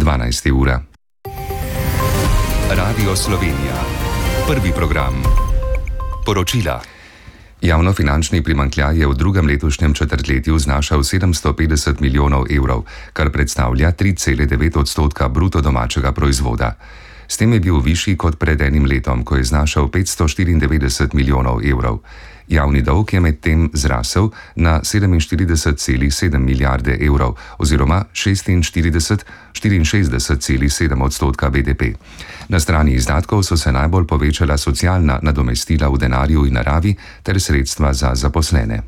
12. ura. Radio Slovenija. Prvi program. Poročila. Javnofinančni primanjkljaj je v drugem letošnjem četrtletju znašal 750 milijonov evrov, kar predstavlja 3,9% bruto domačega proizvoda. S tem je bil višji kot pred enim letom, ko je znašal 594 milijonov evrov. Javni dolg je medtem zrasel na 47,7 milijarde evrov oziroma 64,7% BDP. Na strani izdatkov so se najbolj povečala socialna nadomestila v denarju in naravi ter sredstva za zaposlene.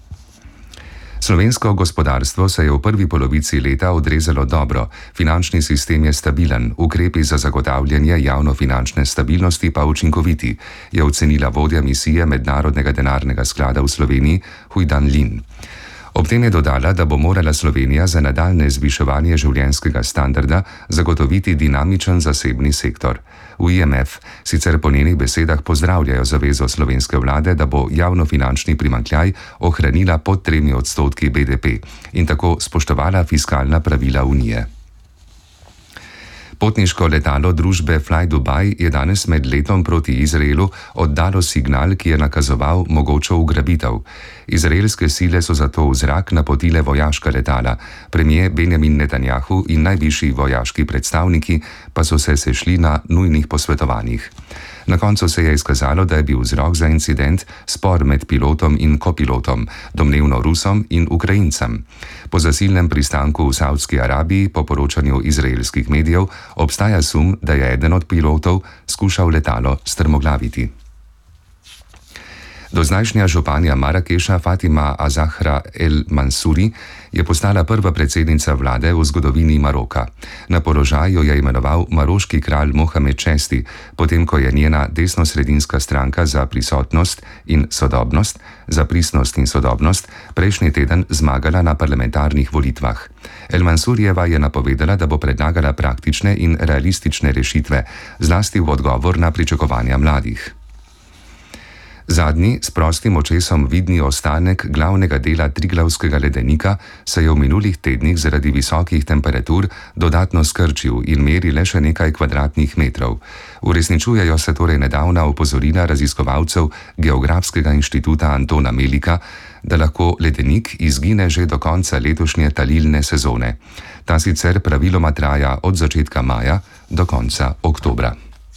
Slovensko gospodarstvo se je v prvi polovici leta odrezalo dobro, finančni sistem je stabilen, ukrepi za zagotavljanje javnofinančne stabilnosti pa učinkoviti, je ocenila vodja misije Mednarodnega denarnega sklada v Sloveniji Huidan Lin. Ob tem je dodala, da bo morala Slovenija za nadaljnje zviševanje življenjskega standarda zagotoviti dinamičen zasebni sektor. V IMF sicer po njenih besedah pozdravljajo zavezo slovenske vlade, da bo javnofinančni primanjkljaj ohranila pod 3% BDP in tako spoštovala fiskalna pravila Unije. Potniško letalo družbe Fly Dubai je danes med letom proti Izraelu oddalo signal, ki je nakazoval mogočo ugrabitev. Izraelske sile so zato v zrak napotile vojaška letala, premier Benjamin Netanjahu in najvišji vojaški predstavniki pa so se sešli na nujnih posvetovanjih. Na koncu se je izkazalo, da je bil vzrok za incident spor med pilotom in kopilotom, domnevno Rusom in Ukrajincem. Po zasilnem pristanku v Savdski Arabiji, po poročanju izraelskih medijev, obstaja sum, da je eden od pilotov skušal letalo strmoglaviti. Dozdajšnja županja Marakeša Fatima Azahra El Mansuri je postala prva predsednica vlade v zgodovini Maroka. Na položaj jo je imenoval maroški kralj Mohamed VI, potem ko je njena desnosredinska stranka za pristnost in sodobnost prejšnji teden zmagala na parlamentarnih volitvah. El Mansurjeva je napovedala, da bo predlagala praktične in realistične rešitve, zlasti v odgovor na pričakovanja mladih. Zadnji, s prostim očesom vidni ostanek glavnega dela Triglavskega ledenika se je v minulih tednih zaradi visokih temperatur dodatno skrčil in meri le še nekaj kvadratnih metrov. Uresničujejo se torej nedavna opozorila raziskovalcev Geografskega inštituta Antona Melika, da lahko ledenik izgine že do konca letošnje talilne sezone. Ta sicer praviloma traja od začetka maja do konca oktobra.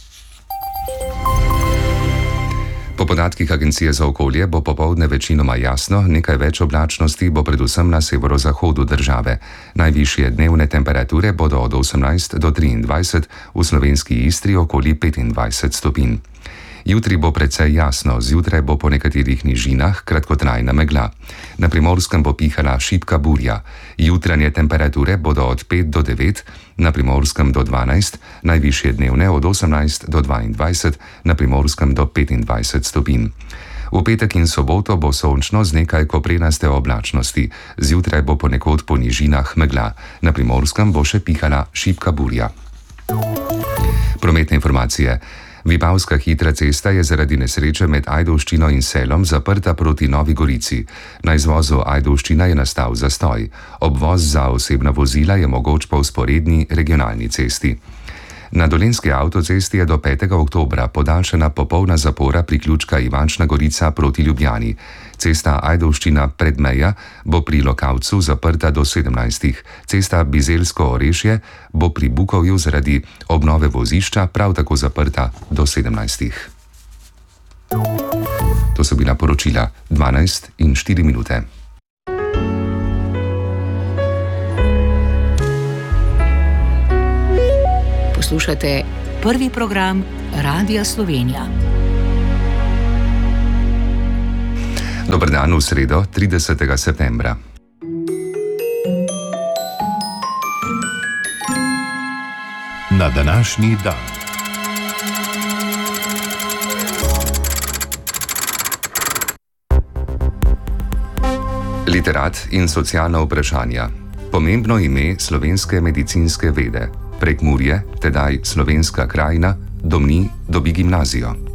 Po podatkih Agencije za okolje bo popoldne večinoma jasno, nekaj več oblačnosti bo predvsem na severozahodu države. Najvišje dnevne temperature bodo od 18 do 23, v slovenski Istri okoli 25 stopinj. Jutri bo precej jasno, zjutraj bo po nekaterih nižinah kratkotrajna megla. Na Primorskem bo pihala šibka burja. Jutranje temperature bodo od 5 do 9, na Primorskem do 12, najvišje dnevne od 18 do 22, na Primorskem do 25 stopinj. V petek in soboto bo sončno z nekaj koprenaste oblačnosti, zjutraj bo ponekod po nižinah megla. Na Primorskem bo še pihala šibka burja. Prometne informacije. Vipavska hitra cesta je zaradi nesreče med Ajdovščino in Selom zaprta proti Novi Gorici. Na izvozu Ajdovščina je nastal zastoj. Obvoz za osebna vozila je mogoč po vzporedni regionalni cesti. Na Dolenjski avtocesti je do 5. oktobra podaljšana popolna zapora priključka Ivančna Gorica proti Ljubljani. Cesta Ajdovščina Predmeja bo pri Lokavcu zaprta do 17. Cesta Bizeljsko-Orešje bo pri Bukovju zaradi obnove vozišča prav tako zaprta do 17. To so bila poročila 12:04. Poslušate prvi program Radia Slovenija. Dober dan v sredo, 30. septembra. Na današnji dan. Literat in socialna vprašanja. Pomembno ime slovenske medicinske vede. Prekmurje, tedaj Slovenska krajina, Domni dobi gimnazijo.